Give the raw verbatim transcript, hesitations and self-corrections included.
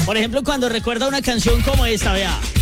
Por ejemplo, cuando recuerda una canción como esta, vea.